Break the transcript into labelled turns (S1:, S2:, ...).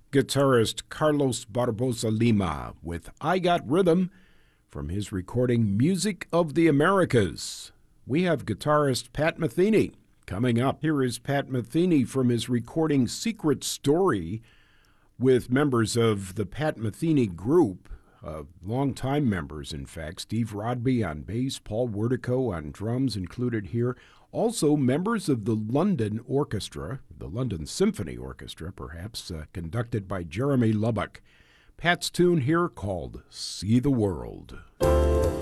S1: guitarist Carlos Barbosa Lima with I Got Rhythm from his recording Music of the Americas. We have guitarist Pat Metheny coming up. Here is Pat Metheny from his recording Secret Story with members of the Pat Metheny Group, longtime members, in fact. Steve Rodby on bass, Paul Wertico on drums included here. Also members of the London Orchestra, the London Symphony Orchestra, perhaps, conducted by Jeremy Lubbock. Pat's tune here called See the World.